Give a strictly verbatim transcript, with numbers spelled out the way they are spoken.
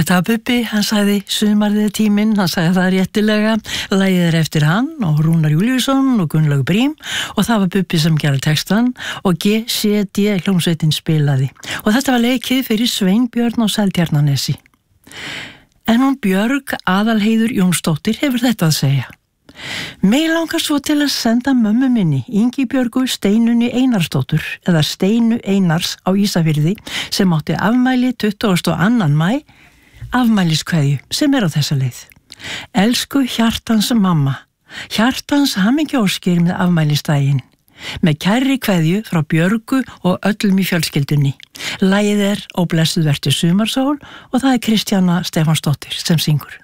Þetta var Bubbi, hann sagði sumarið er tíminn, hann sagði það réttilega, lagið er eftir hann og Rúnar Júlíusson og Gunnlaug Brím og það var Bubbi sem gerði textan og G C D hljómsveitin spilaði og þetta var leikið fyrir Sveinbjörn á Seltjarnarnesi. En hún Björg Aðalheiður Jónsdóttir hefur þetta að segja. Mig langar svo til að senda mömmu minni, Ingibjörgu Steinunni Einarsdóttur, eða Steinu Einars á Ísafirði, sem átti afmæli tuttugasta og annan maí, afmæliskveðju sem er á þessa leið. Elsku Hjartans mamma, Hjartans hamingjóskir með afmælistaginn. Með kærri kveðju frá Björgu og öllum í fjölskyldunni. Lagið er Ó blessuð vertu sumarsól og það er Kristjana Stefánsdóttir sem syngur.